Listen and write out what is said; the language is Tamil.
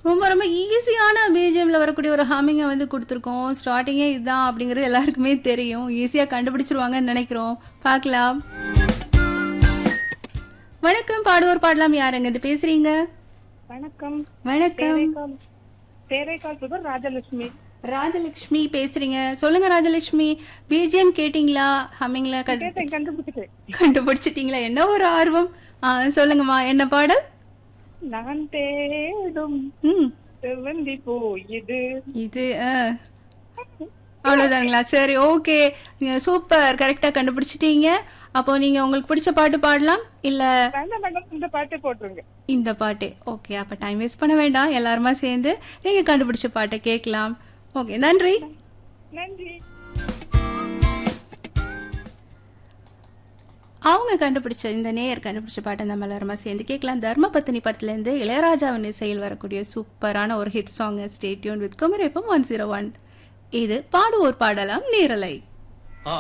ரொம்ப ரொம்ப ஈஸியான பிஜிஎம்ல வரக்கூடிய ஒரு ஹம்மிங்கை வந்து கொடுத்துருக்கோம். ஸ்டார்டிங்கே இதுதான் அப்படிங்கிறது எல்லாருக்குமே தெரியும். ஈஸியா கண்டுபிடிச்சிருவாங்கன்னு நினைக்கிறோம். பார்க்கலாம். வணக்கம், பாடுவோர் பாடலாம். யாருங்க இது பேசுறீங்க? வணக்கம். வணக்கம். தேரைக்கால் புதூர் ராஜலட்சுமி. ராஜலட்சுமி பேசுறீங்க. சொல்லுங்க ராஜலட்சுமி, பிஜிஎம் கேட்டீங்களா? ஹம்மிங்ல கண்டுபிடிச்சிட்டேன். கண்டுபிடிச்சிட்டீங்களா? என்ன ஒரு ஆர்வம். சொல்லுங்கம்மா, என்ன பாடல்? நான் தேடும் ம் செவ்வந்தி பூ இது. இது அவ்வளவுதானுங்களா? சரி, ஓகே. நீங்க சூப்பர், கரெக்டா கண்டுபிடிச்சிட்டீங்க. அப்போ நீங்க உங்களுக்கு பிடிச்ச பாட்டு பாடலாம் இல்ல? வேண்டாம் மேடம், இந்த பாட்டை போட்டுருங்க. இந்த பாட்டே ஓகே. அப்ப டைம் வேஸ்ட் பண்ண வேண்டாம், எல்லாருமா சேர்ந்து நீங்க கண்டுபிடிச்ச பாட்டை கேட்கலாம். ஓகே, நன்றி. நன்றி. அவங்க கண்டுபிடிச்ச இந்த நேயர் கண்டுபிடிச்ச பாட்டை நம்ம எல்லாருமா சேர்ந்து கேட்கலாம். தர்மபத்தினி படத்துல இருந்து இளையராஜாவின் இசையில் வரக்கூடிய சூப்பரான ஒரு hit song. Stay tune with குமரேப்பம் 101. இது பாடுவோர் பாடலாம் நேரலை.